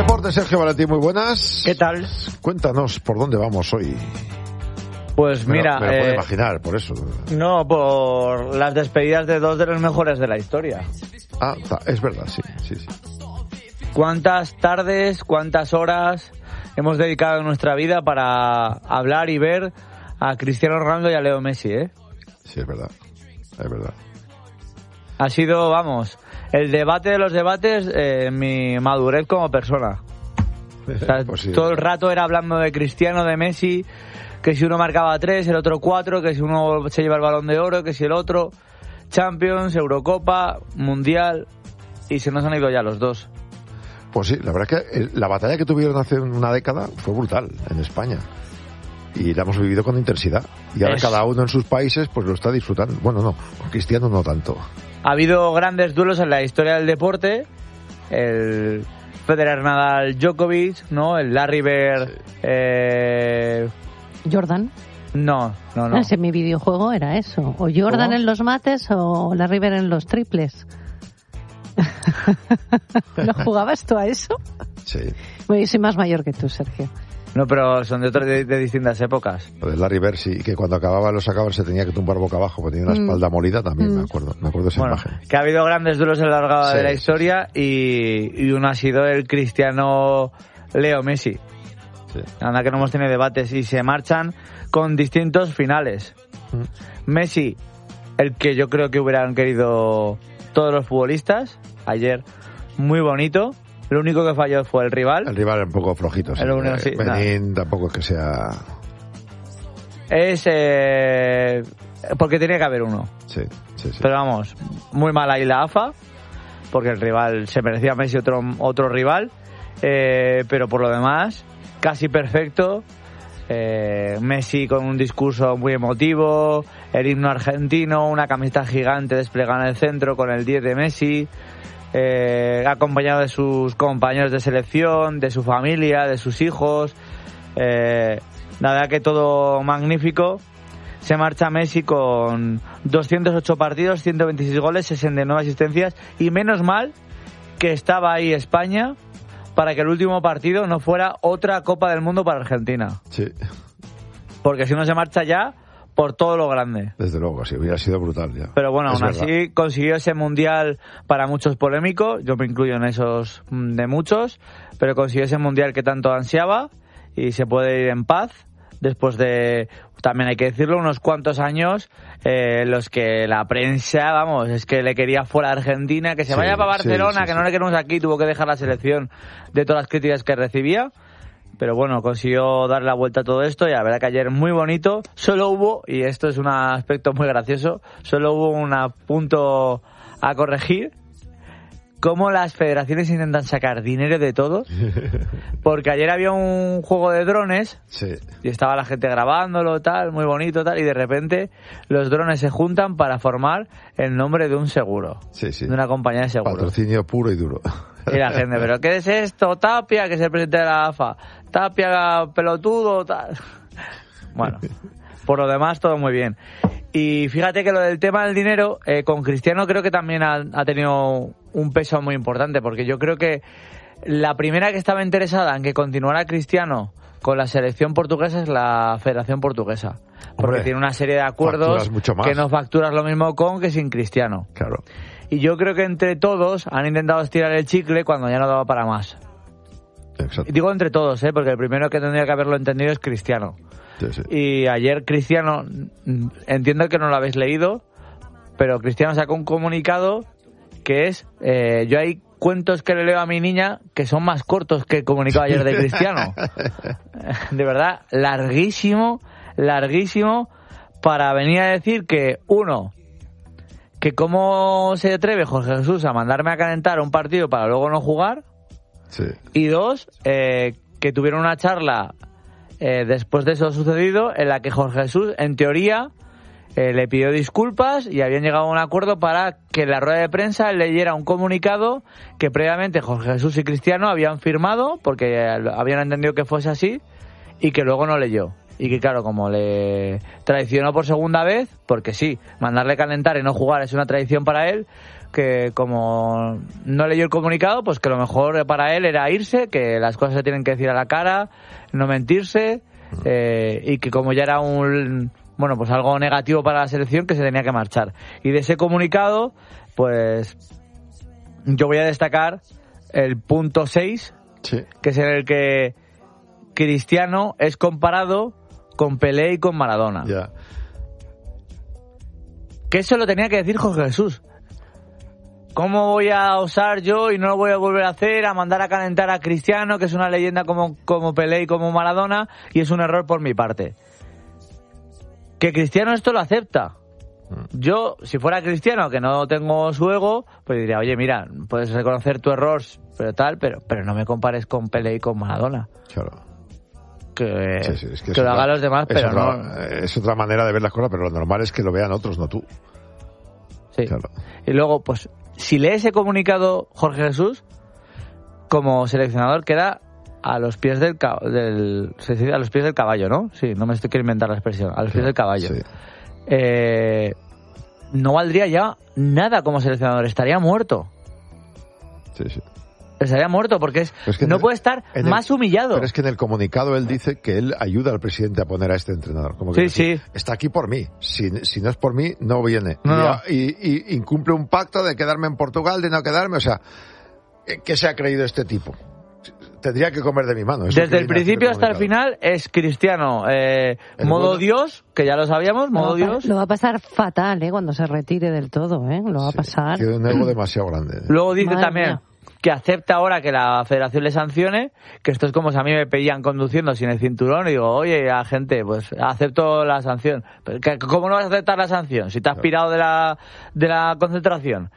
deporte, Sergio Valentín, muy buenas. ¿Qué tal? Cuéntanos por dónde vamos hoy. Pues mira... Me lo puedo imaginar, por eso. No, por las despedidas de dos de los mejores de la historia. Ah, es verdad, sí. ¿Cuántas tardes, cuántas horas hemos dedicado en nuestra vida para hablar y ver a Cristiano Ronaldo y a Leo Messi, Sí, es verdad. Ha sido, vamos, el debate de los debates, mi madurez como persona. O sea, pues sí, todo el rato era hablando de Cristiano, de Messi, que si uno marcaba 3, el otro 4, que si uno se lleva el Balón de Oro, que si el otro Champions, Eurocopa, Mundial, y se nos han ido ya los dos. Pues sí, la verdad es que la batalla que tuvieron hace una década fue brutal en España. Y la hemos vivido con intensidad. Y ahora cada uno en sus países pues lo está disfrutando. Bueno, no, con Cristiano no tanto. Ha habido grandes duelos en la historia del deporte. El Federer, Nadal, Djokovic, ¿no? El Larry Bird... Sí. Jordan. No. Ese mi videojuego era eso. O Jordan ¿Cómo? En los mates o Larry Bird en los triples. ¿No jugabas tú a eso? Sí. Bueno, yo soy más mayor que tú, Sergio. No, pero son de distintas épocas. Lo de Larry Bird, sí, que cuando los sacaban se tenía que tumbar boca abajo, porque tenía una espalda molida también, me acuerdo de esa imagen. Que ha habido grandes duelos a lo largo de la historia y uno ha sido el Cristiano Leo Messi. Sí. Anda que no hemos tenido debates y se marchan con distintos finales. Messi, el que yo creo que hubieran querido todos los futbolistas, ayer muy bonito. Lo único que falló fue el rival. El rival es un poco flojito. Sí. Benín tampoco es que sea... Es... porque tenía que haber uno. Sí. Pero vamos, muy mal ahí la AFA, porque el rival se merecía a Messi otro rival. Pero por lo demás, casi perfecto. Messi con un discurso muy emotivo, el himno argentino, una camiseta gigante desplegada en el centro con el 10 de Messi, acompañado de sus compañeros de selección, de su familia, de sus hijos. La verdad que todo magnífico. Se marcha Messi con 208 partidos, 126 goles, 69 asistencias, y menos mal que estaba ahí España para que el último partido no fuera otra Copa del Mundo para Argentina. Sí. Porque si no se marcha ya por todo lo grande. Desde luego, sí, hubiera sido brutal ya. Pero bueno, aún así consiguió ese mundial para muchos polémico, yo me incluyo en esos de muchos, pero consiguió ese mundial que tanto ansiaba y se puede ir en paz después de, también hay que decirlo, unos cuantos años los que la prensa, vamos, es que le quería fuera de Argentina, que se vaya para Barcelona, que no le queremos aquí, tuvo que dejar la selección de todas las críticas que recibía. Pero bueno, consiguió dar la vuelta a todo esto y la verdad que ayer muy bonito. Solo hubo, y esto es un aspecto muy gracioso, solo hubo un punto a corregir. Cómo las federaciones intentan sacar dinero de todo. Porque ayer había un juego de drones y estaba la gente grabándolo, tal, muy bonito, tal, y de repente los drones se juntan para formar el nombre de un seguro. Sí. De una compañía de seguros. Patrocinio puro y duro. Y la gente, ¿pero qué es esto? Tapia, que es el presidente de la AFA. Tapia, pelotudo, tal. Bueno, por lo demás, todo muy bien. Y fíjate que lo del tema del dinero, con Cristiano creo que también ha tenido un peso muy importante, porque yo creo que la primera que estaba interesada en que continuara Cristiano con la selección portuguesa es la Federación Portuguesa. Porque tiene una serie de acuerdos que no facturas lo mismo con que sin Cristiano. Claro. Y yo creo que entre todos han intentado estirar el chicle cuando ya no daba para más. Exacto. Y digo entre todos, porque el primero que tendría que haberlo entendido es Cristiano. Sí. Y ayer Cristiano, entiendo que no lo habéis leído, pero Cristiano sacó un comunicado que es, yo hay cuentos que le leo a mi niña que son más cortos que el comunicado ayer de Cristiano. De verdad, larguísimo, para venir a decir que, uno, que cómo se atreve Jorge Jesús a mandarme a calentar un partido para luego no jugar. Sí. Y dos, que tuvieron una charla después de eso sucedido en la que Jorge Jesús, en teoría, le pidió disculpas y habían llegado a un acuerdo para que en la rueda de prensa él leyera un comunicado que previamente Jorge Jesús y Cristiano habían firmado porque habían entendido que fuese así y que luego no leyó. Y que claro, como le traicionó por segunda vez, porque sí, mandarle calentar y no jugar es una traición para él, que como no leyó el comunicado, pues que lo mejor para él era irse, que las cosas se tienen que decir a la cara, no mentirse, y que como ya era pues algo negativo para la selección, que se tenía que marchar. Y de ese comunicado, pues yo voy a destacar el punto 6, Sí. que es en el que Cristiano es comparado con Pelé y con Maradona. Ya. Que eso lo tenía que decir Jorge Jesús. ¿Cómo voy a osar yo, y no lo voy a volver a hacer, a mandar a calentar a Cristiano, que es una leyenda como Pelé y como Maradona, y es un error por mi parte? Que Cristiano esto lo acepta. Yo, si fuera Cristiano, que no tengo su ego, pues diría, oye, mira, puedes reconocer tu error, pero no me compares con Pelé y con Maradona. Claro. Que, Sí, es que lo hagan los demás, pero no... Es otra manera de ver las cosas, pero lo normal es que lo vean otros, no tú. Sí. Claro. Y luego, pues, si lee ese comunicado Jorge Jesús, como seleccionador queda a los pies del a los pies del caballo, ¿no? Sí, no me quiero inventar la expresión. A los pies del caballo. Sí. No valdría ya nada como seleccionador, estaría muerto. Sí. Estaría muerto porque no puede estar más humillado. Pero es que en el comunicado él dice que él ayuda al presidente a poner a este entrenador. Como que sí. Está aquí por mí. Si no es por mí, no viene. No. Y incumple un pacto de quedarme en Portugal, de no quedarme. O sea, ¿qué se ha creído este tipo? Tendría que comer de mi mano. Desde el principio hasta el final es Cristiano, modo Dios, que ya lo sabíamos, modo Dios. Lo va a pasar fatal, cuando se retire del todo, Lo va a pasar. Tiene un ego demasiado grande. Luego dice Madre también mía. que acepta ahora que la federación le sancione, que esto es como si a mí me pedían conduciendo sin el cinturón y digo, oye, a gente, pues acepto la sanción. ¿Cómo no vas a aceptar la sanción si te has pirado de la concentración?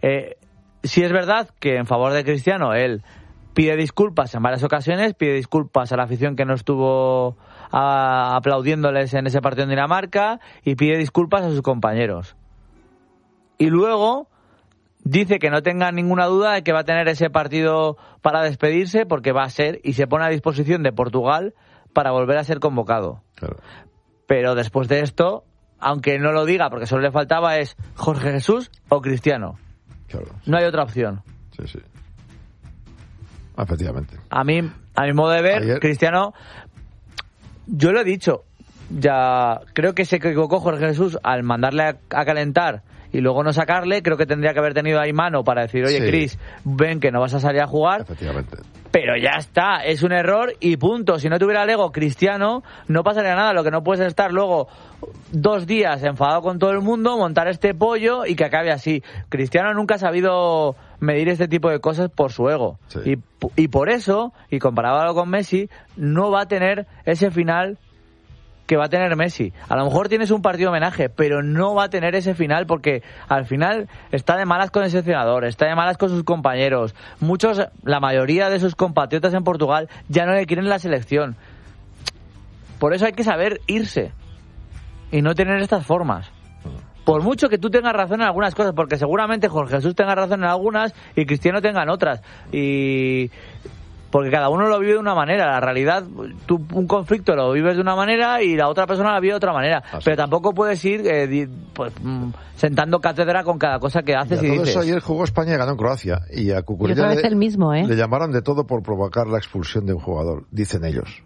Sí es verdad que en favor de Cristiano él pide disculpas en varias ocasiones, pide disculpas a la afición que no estuvo aplaudiéndoles en ese partido en Dinamarca, y pide disculpas a sus compañeros. Y luego dice que no tenga ninguna duda de que va a tener ese partido para despedirse, porque va a ser, y se pone a disposición de Portugal para volver a ser convocado. Claro. Pero después de esto, aunque no lo diga, porque solo le faltaba, es Jorge Jesús o Cristiano. Claro. No hay otra opción. Sí. Efectivamente. A mi modo de ver, Cristiano, yo lo he dicho, ya creo que se equivocó Jorge Jesús al mandarle a calentar y luego no sacarle. Creo que tendría que haber tenido ahí mano para decir, oye, Cris, ven que no vas a salir a jugar. Efectivamente. Pero ya está, es un error y punto. Si no tuviera el ego Cristiano, no pasaría nada. Lo que no puedes es estar luego 2 días enfadado con todo el mundo, montar este pollo y que acabe así. Cristiano nunca ha sabido medir este tipo de cosas por su ego. Sí. Y por eso, y comparándolo con Messi, no va a tener ese final que va a tener Messi. A lo mejor tienes un partido homenaje, pero no va a tener ese final, porque al final está de malas con el seleccionador, está de malas con sus compañeros. La mayoría de sus compatriotas en Portugal ya no le quieren la selección. Por eso hay que saber irse y no tener estas formas. Por mucho que tú tengas razón en algunas cosas, porque seguramente Jorge Jesús tenga razón en algunas y Cristiano tenga en otras. Porque cada uno lo vive de una manera. La realidad, tú un conflicto lo vives de una manera y la otra persona la vive de otra manera. Pero tampoco puedes ir sentando cátedra con cada cosa que haces y todo dices. Eso ayer jugó España y ganó en Croacia. Y a Cucurella Y otra vez el mismo, le llamaron de todo por provocar la expulsión de un jugador, dicen ellos.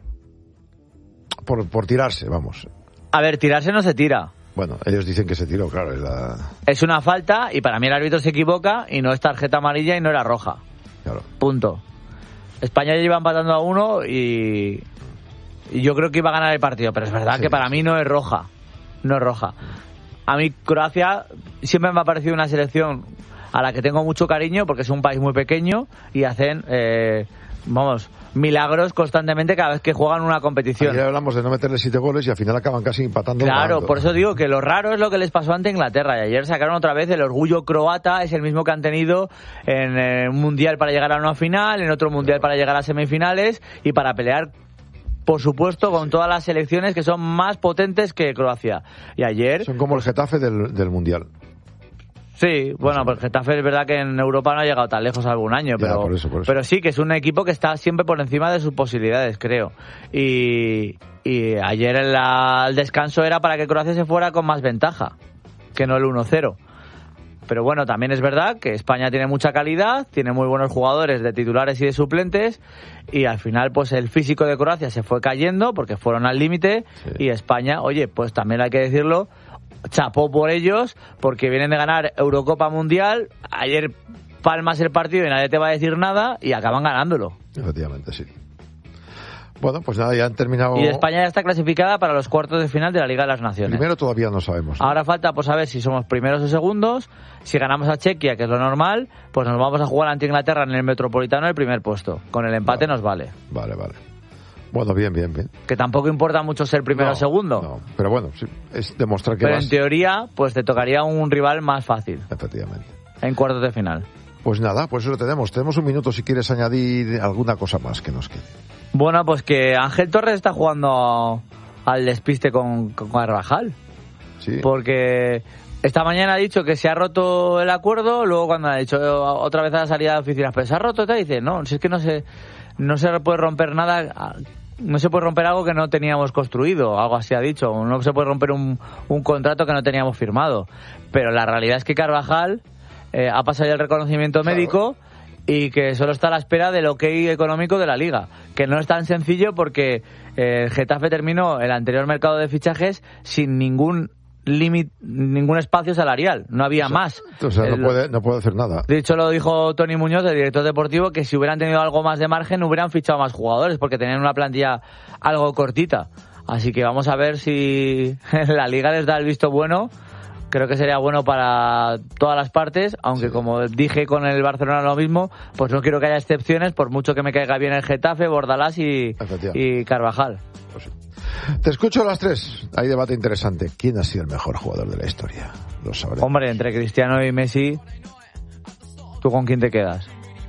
Por tirarse, vamos. A ver, tirarse no se tira. Bueno, ellos dicen que se tiró, claro. Es una falta y para mí el árbitro se equivoca y no es tarjeta amarilla y no era roja. Claro. Punto. España ya iba empatando a 1 y yo creo que iba a ganar el partido, pero es verdad que para mí no es roja. No es roja. A mí Croacia siempre me ha parecido una selección a la que tengo mucho cariño, porque es un país muy pequeño y hacen, milagros constantemente cada vez que juegan una competición. Ayer hablamos de no meterle 7 goles y al final acaban casi empatando. Claro, ganando. por eso digo que lo raro es lo que les pasó ante Inglaterra, y ayer sacaron otra vez el orgullo croata, es el mismo que han tenido en un mundial para llegar a una final, en otro mundial para llegar a semifinales y para pelear, por supuesto, con todas las selecciones que son más potentes que Croacia. Y ayer... Son como el Getafe del mundial. Sí, bueno, pues Getafe es verdad que en Europa no ha llegado tan lejos algún año, Ya, pero, por eso. pero sí que es un equipo que está siempre por encima de sus posibilidades, creo. Y ayer el descanso era para que Croacia se fuera con más ventaja, que no el 1-0. Pero bueno, también es verdad que España tiene mucha calidad, tiene muy buenos jugadores de titulares y de suplentes, y al final pues el físico de Croacia se fue cayendo porque fueron al límite, y España, oye, pues también hay que decirlo, chapó por ellos porque vienen de ganar Eurocopa Mundial, ayer palmas el partido y nadie te va a decir nada y acaban ganándolo. Efectivamente, sí. Bueno, pues nada, ya han terminado. Y España ya está clasificada para los cuartos de final de la Liga de las Naciones. Primero todavía no sabemos, ¿no? Ahora falta pues saber si somos primeros o segundos. Si ganamos a Chequia, que es lo normal, pues nos vamos a jugar ante Inglaterra en el Metropolitano el primer puesto. Con el empate nos vale. Vale. Bueno, bien. Que tampoco importa mucho ser primero o segundo. No, pero bueno, sí, es demostrar que pero en teoría, pues te tocaría un rival más fácil. Efectivamente. En cuartos de final. Pues nada, pues eso lo tenemos. Tenemos un minuto si quieres añadir alguna cosa más que nos quede. Bueno, pues que Ángel Torres está jugando al despiste con Carvajal. Sí. Porque esta mañana ha dicho que se ha roto el acuerdo, luego cuando ha dicho otra vez a la salida de oficinas, pero se ha roto, te dice, no, si es que no se puede romper nada, no se puede romper algo que no teníamos construido, algo así ha dicho, no se puede romper un contrato que no teníamos firmado. Pero la realidad es que Carvajal ha pasado ya el reconocimiento médico y que solo está a la espera del ok económico de la Liga, que no es tan sencillo porque el Getafe terminó el anterior mercado de fichajes sin ningún límite, ningún espacio salarial, no había más. Entonces no puede hacer nada. De hecho, lo dijo Tony Muñoz, el director deportivo, que si hubieran tenido algo más de margen hubieran fichado más jugadores porque tenían una plantilla algo cortita. Así que vamos a ver si la Liga les da el visto bueno. Creo que sería bueno para todas las partes, aunque como dije con el Barcelona lo mismo, pues no quiero que haya excepciones, por mucho que me caiga bien el Getafe, Bordalás y Carvajal. Pues sí. Te escucho a las 3. Hay debate interesante. ¿Quién ha sido el mejor jugador de la historia? Lo sabremos. Hombre, entre Cristiano y Messi, ¿tú con quién te quedas?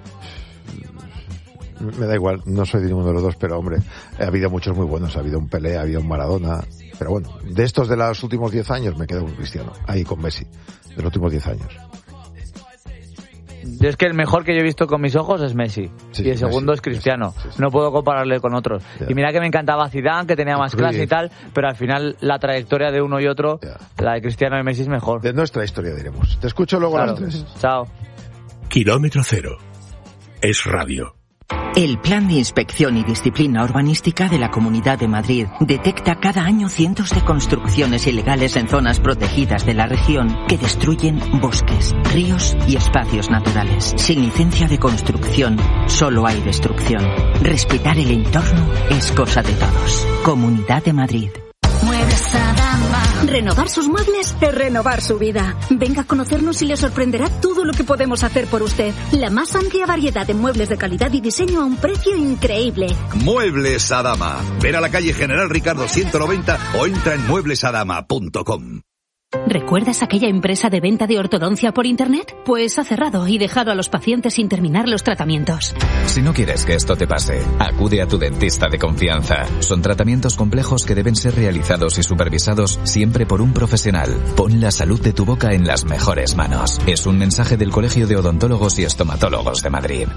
Me da igual, no soy de ninguno de los dos, pero hombre, ha habido muchos muy buenos. Ha habido un Pelé, ha habido un Maradona. Pero bueno, de estos de los últimos 10 años me quedo con Cristiano. Ahí con Messi, de los últimos 10 años. Yo es que el mejor que yo he visto con mis ojos es Messi. Sí, y el segundo es Cristiano. Sí. No puedo compararle con otros. Yeah. Y mira que me encantaba Zidane, que tenía más clase y tal, pero al final la trayectoria de uno y otro, la de Cristiano y Messi es mejor. De nuestra historia, diremos. Te escucho luego a las 3. Chao. Kilómetro Cero. Es radio. El Plan de Inspección y Disciplina Urbanística de la Comunidad de Madrid detecta cada año cientos de construcciones ilegales en zonas protegidas de la región que destruyen bosques, ríos y espacios naturales. Sin licencia de construcción, solo hay destrucción. Respetar el entorno es cosa de todos. Comunidad de Madrid. Muebles Adama. Renovar sus muebles es renovar su vida. Venga a conocernos y le sorprenderá todo lo que podemos hacer por usted. La más amplia variedad de muebles de calidad y diseño a un precio increíble. Muebles Adama. Ven a la calle General Ricardo 190 o entra en mueblesadama.com. ¿Recuerdas aquella empresa de venta de ortodoncia por internet? Pues ha cerrado y dejado a los pacientes sin terminar los tratamientos. Si no quieres que esto te pase, acude a tu dentista de confianza. Son tratamientos complejos que deben ser realizados y supervisados siempre por un profesional. Pon la salud de tu boca en las mejores manos. Es un mensaje del Colegio de Odontólogos y Estomatólogos de Madrid.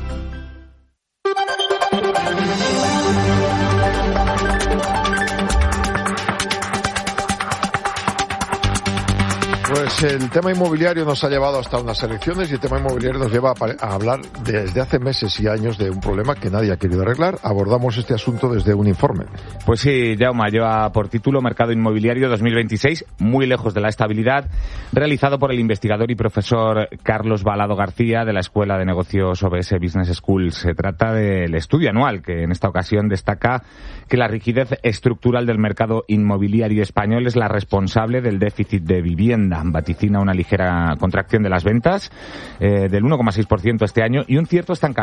Pues el tema inmobiliario nos ha llevado hasta unas elecciones y el tema inmobiliario nos lleva a hablar desde hace meses y años de un problema que nadie ha querido arreglar. Abordamos este asunto desde un informe. Pues sí, Jaume, lleva por título Mercado Inmobiliario 2026, muy lejos de la estabilidad, realizado por el investigador y profesor Carlos Balado García de la Escuela de Negocios OBS Business School. Se trata del estudio anual que en esta ocasión destaca que la rigidez estructural del mercado inmobiliario español es la responsable del déficit de vivienda. Vaticina una ligera contracción de las ventas del 1,6% este año y un cierto estancamiento